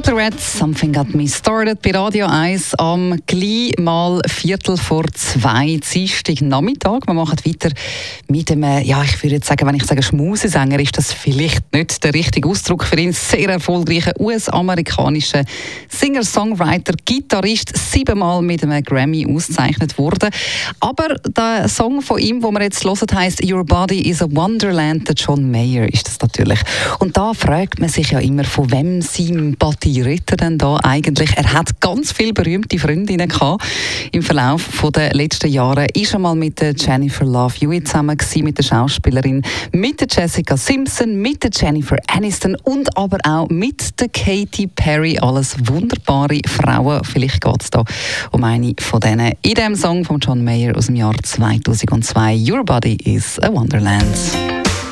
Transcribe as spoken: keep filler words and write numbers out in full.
Simply Red, Something Got Me Started bei Radio eins am gleich mal Viertel vor zwei, Dienstag Nachmittag. Wir machen weiter mit dem, ja, ich würde jetzt sagen, wenn ich sage Schmusesänger, ist das vielleicht nicht der richtige Ausdruck für ihn. Sehr erfolgreicher U S-amerikanischer Singer-Songwriter, Gitarrist, siebenmal mit einem Grammy ausgezeichnet worden. Aber der Song von ihm, den wir jetzt hören, heisst «Your Body is a Wonderland», der John Mayer ist das natürlich. Und da fragt man sich ja immer, von wem Sympathie redet er denn da eigentlich? Er hat ganz viele berühmte Freundinnen gehabt. Im Verlauf der letzten Jahre ist er mal mit der Jennifer Love Hewitt zusammen gewesen, mit der Schauspielerin, mit der Jessica Simpson, mit der Jennifer Aniston und aber auch mit der Katy Perry. Alles wunderbare Frauen. Vielleicht geht es da um eine von denen in dem Song von John Mayer aus dem Jahr zweitausendzwei. «Your Body is a Wonderland».